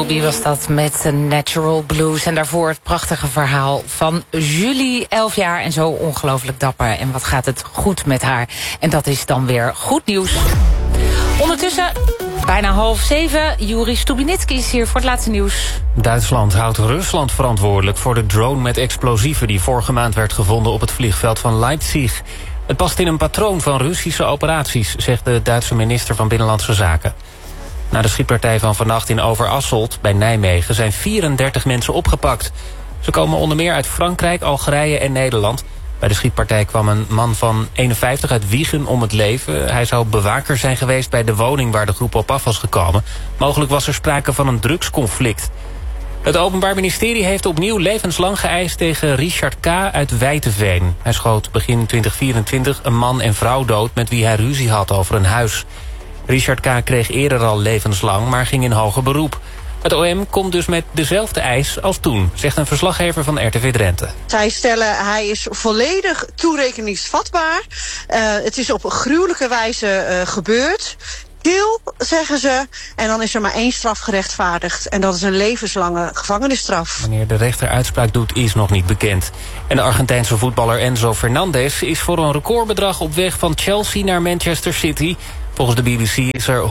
Moby was dat met Natural Blues. En daarvoor het prachtige verhaal van Julie, 11 jaar en zo ongelooflijk dapper. En wat gaat het goed met haar. En dat is dan weer goed nieuws. Ondertussen, bijna 6:30, Juri Stubinitsky is hier voor het laatste nieuws. Duitsland houdt Rusland verantwoordelijk voor de drone met explosieven die vorige maand werd gevonden op het vliegveld van Leipzig. Het past in een patroon van Russische operaties, zegt de Duitse minister van Binnenlandse Zaken. Na de schietpartij van vannacht in Overasselt bij Nijmegen zijn 34 mensen opgepakt. Ze komen onder meer uit Frankrijk, Algerije en Nederland. Bij de schietpartij kwam een man van 51 uit Wijchen om het leven. Hij zou bewaker zijn geweest bij de woning waar de groep op af was gekomen. Mogelijk was er sprake van een drugsconflict. Het Openbaar Ministerie heeft opnieuw levenslang geëist tegen Richard K. uit Wijteveen. Hij schoot begin 2024 een man en vrouw dood met wie hij ruzie had over een huis. Richard K. kreeg eerder al levenslang, maar ging in hoger beroep. Het OM komt dus met dezelfde eis als toen, zegt een verslaggever van RTV Drenthe. Zij stellen hij is volledig toerekeningsvatbaar. Het is op een gruwelijke wijze gebeurd. Heel, zeggen ze, en dan is er maar 1 straf gerechtvaardigd. En dat is een levenslange gevangenisstraf. Wanneer de rechter uitspraak doet, is nog niet bekend. En de Argentijnse voetballer Enzo Fernandez is voor een recordbedrag op weg van Chelsea naar Manchester City. Volgens de BBC is er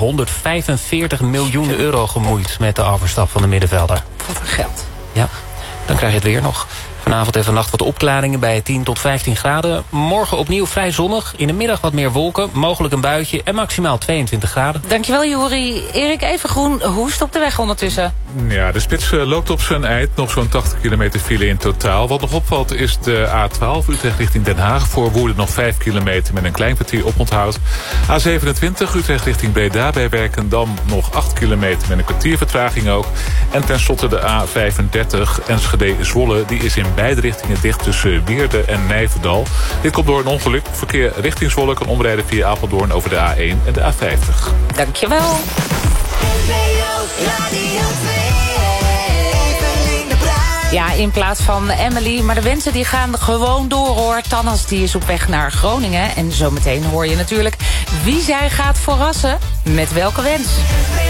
145 miljoen euro gemoeid met de overstap van de middenvelder. Wat een geld. Ja, dan krijg je het weer nog. Vanavond en vannacht wat opklaringen bij 10 tot 15 graden. Morgen opnieuw vrij zonnig. In de middag wat meer wolken, mogelijk een buitje en maximaal 22 graden. Dankjewel, Juri. Erik Evengroen, hoe is het op de weg ondertussen? Ja, de spits loopt op zijn eind. Nog zo'n 80 kilometer file in totaal. Wat nog opvalt is de A12 Utrecht richting Den Haag. Voor Woerden nog 5 kilometer met een klein kwartier oponthoud. A27 Utrecht richting Breda bij Werkendam nog 8 kilometer met een kwartier vertraging ook. En tenslotte de A35 Enschede-Zwolle. Die is in beide richtingen dicht tussen Weerde en Nijverdal. Dit komt door een ongeluk. Verkeer richting Zwolle kan omrijden via Apeldoorn over de A1 en de A50. Dankjewel. Ja, in plaats van Emily. Maar de wensen die gaan gewoon door, hoor. Tannas die is op weg naar Groningen. En zometeen hoor je natuurlijk wie zij gaat verrassen. Met welke wens.